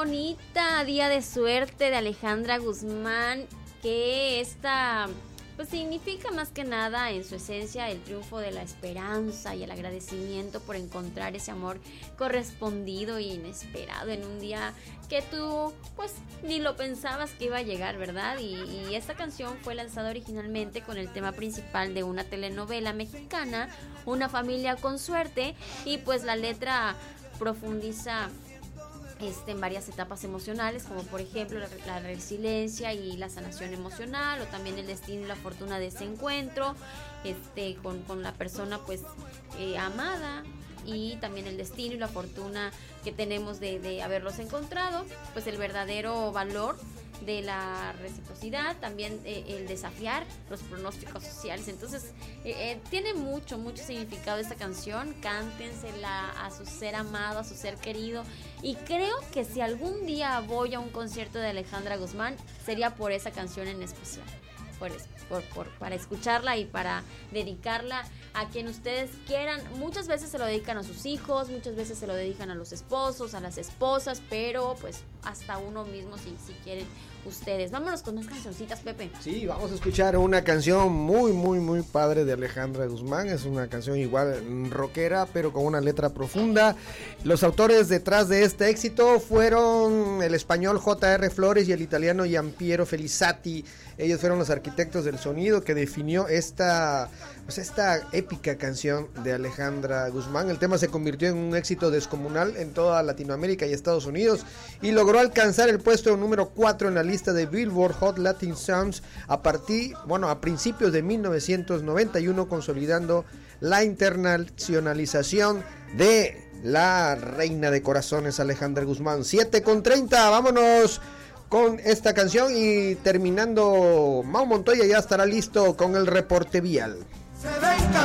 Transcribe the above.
bonita, Día de Suerte de Alejandra Guzmán, que esta pues significa más que nada en su esencia el triunfo de la esperanza y el agradecimiento por encontrar ese amor correspondido e inesperado en un día que tú pues ni lo pensabas que iba a llegar, ¿verdad? Y esta canción fue lanzada originalmente con el tema principal de una telenovela mexicana, Una familia con suerte, y pues la letra profundiza en varias etapas emocionales, como por ejemplo la resiliencia y la sanación emocional, o también el destino y la fortuna de ese encuentro con la persona pues amada, y también el destino y la fortuna que tenemos de haberlos encontrado, pues el verdadero valor de la reciprocidad, también el desafiar los pronósticos sociales. Entonces tiene mucho significado esta canción. Cántensela a su ser amado, a su ser querido, y creo que si algún día voy a un concierto de Alejandra Guzmán sería por esa canción en especial, para escucharla y para dedicarla a quien ustedes quieran. Muchas veces se lo dedican a sus hijos, muchas veces se lo dedican a los esposos, a las esposas, pero pues hasta uno mismo si quieren ustedes. Vámonos con unas cancioncitas, Pepe. Sí, vamos a escuchar una canción muy padre de Alejandra Guzmán. Es una canción igual rockera, pero con una letra profunda. Los autores detrás de este éxito fueron el español J.R. Flores y el italiano Giampiero Felizati. Ellos fueron los arquitectos del sonido que definió esta épica canción de Alejandra Guzmán. El tema se convirtió en un éxito descomunal en toda Latinoamérica y Estados Unidos, y logró alcanzar el puesto número 4 en la lista de Billboard Hot Latin Songs a principios de 1991, consolidando la internacionalización de la reina de corazones Alejandra Guzmán. 7:30, vámonos con esta canción, y terminando, Mau Montoya ya estará listo con el reporte vial.